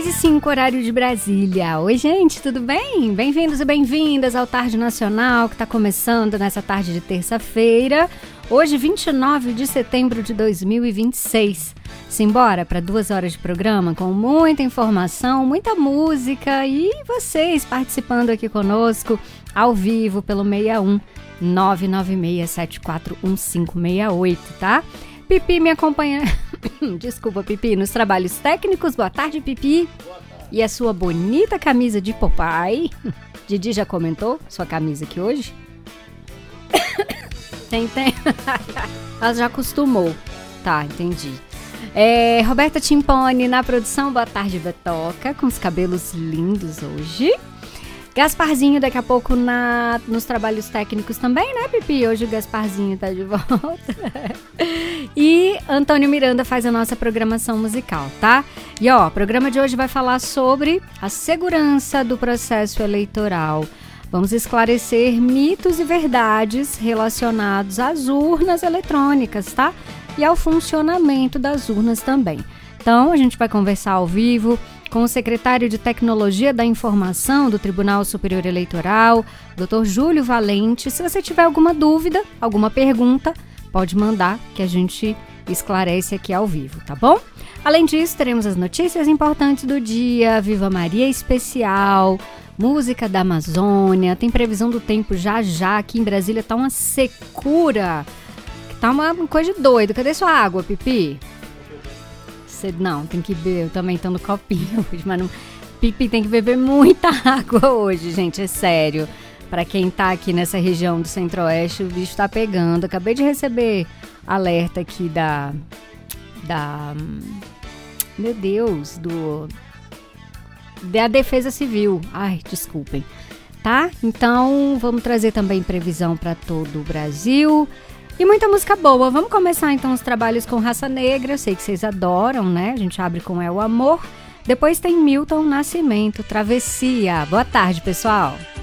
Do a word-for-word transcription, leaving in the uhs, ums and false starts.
e cinco, horário de Brasília. Oi, gente, tudo bem? Bem-vindos e bem-vindas ao Tarde Nacional, que está começando nessa tarde de terça-feira, hoje, vinte e nove de setembro de dois mil e vinte e seis. Simbora para duas horas de programa com muita informação, muita música e vocês participando aqui conosco ao vivo pelo seis um nove nove seis sete quatro um cinco seis oito, tá? Pipi me acompanha... Desculpa, Pipi, nos trabalhos técnicos. Boa tarde, Pipi. Boa tarde. E a sua bonita camisa de Popeye. Didi já comentou sua camisa aqui hoje? Tem, tem. Ela já acostumou. Tá, entendi. É, Roberta Timpone na produção. Boa tarde, Betoca, com os cabelos lindos hoje. Gasparzinho daqui a pouco na, nos trabalhos técnicos também, né, Pipi? Hoje o Gasparzinho tá de volta. E Antônio Miranda faz a nossa programação musical, tá? E ó, o programa de hoje vai falar sobre a segurança do processo eleitoral. Vamos esclarecer mitos e verdades relacionados às urnas eletrônicas, tá? E ao funcionamento das urnas também. Então, a gente vai conversar ao vivo com o secretário de Tecnologia da Informação do Tribunal Superior Eleitoral, doutor Júlio Valente. Se você tiver alguma dúvida, alguma pergunta, pode mandar que a gente esclarece aqui ao vivo, tá bom? Além disso, teremos as notícias importantes do dia, Viva Maria especial, música da Amazônia, tem previsão do tempo já já, aqui em Brasília tá uma secura, tá uma coisa de doido. Cadê sua água, Pipi? Não, tem que beber, eu também tô no copinho hoje, mas não, Pipi tem que beber muita água hoje, gente, é sério. Pra quem tá aqui nessa região do Centro-Oeste, o bicho tá pegando. Acabei de receber alerta aqui da, da, meu Deus, do, da Defesa Civil. Ai, desculpem, tá? Então, vamos trazer também previsão pra todo o Brasil. E muita música boa. Vamos começar então os trabalhos com Raça Negra. Eu sei que vocês adoram, né? A gente abre com É o Amor. Depois tem Milton Nascimento, Travessia. Boa tarde, pessoal.